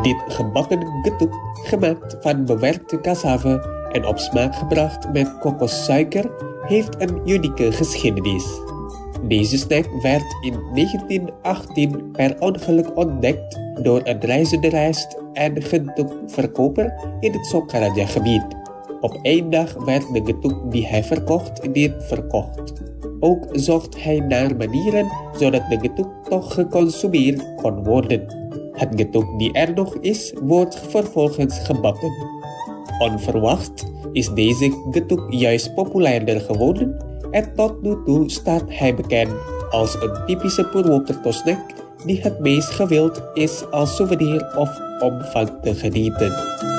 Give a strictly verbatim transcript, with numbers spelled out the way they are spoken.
Dit gebakken getuk, gemaakt van bewerkte cassave en op smaak gebracht met kokossuiker, heeft een unieke geschiedenis. Deze snack werd in negentien achttien per ongeluk ontdekt door een reizende rijst- en getukverkoper in het Sokaraja-gebied. Op één dag werd de getuk die hij verkocht niet verkocht. Ook zocht hij naar manieren zodat de getuk toch geconsumeerd kon worden. Het getuk die er nog is, wordt vervolgens gebakken. Onverwacht is deze getuk juist populairder geworden en tot nu toe staat hij bekend als een typische Purwokerto-snack die het meest gewild is als souvenir of om van te genieten.